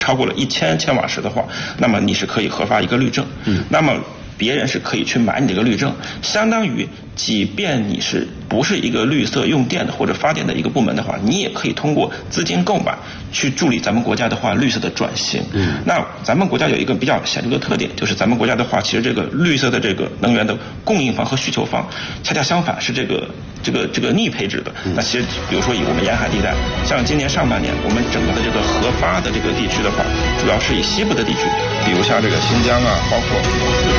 超过了1000千瓦时的话，那么你是可以核发一个绿证。那么别人是可以去买你这个绿证，相当于即便你是不是一个绿色用电的或者发电的一个部门的话，你也可以通过资金购买去助力咱们国家的话绿色的转型。那咱们国家有一个比较显著的特点，就是咱们国家的话，其实这个绿色的这个能源的供应方和需求方，恰恰相反是这个逆配置的。那其实比如说以我们沿海地带，像今年上半年我们整个的这个核发的这个地区的话，主要是以西部的地区，比如像这个新疆啊，包括四川。